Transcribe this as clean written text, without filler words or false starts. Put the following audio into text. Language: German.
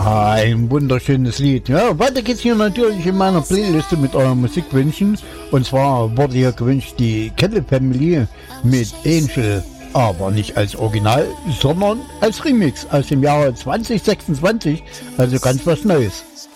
Ein wunderschönes Lied. Ja, weiter geht's hier natürlich in meiner Playliste mit euren Musikwünschen. Und zwar wurde hier gewünscht die Kettle Family mit Angel. Aber nicht als Original, sondern als Remix aus dem Jahre 2026. Also ganz was Neues.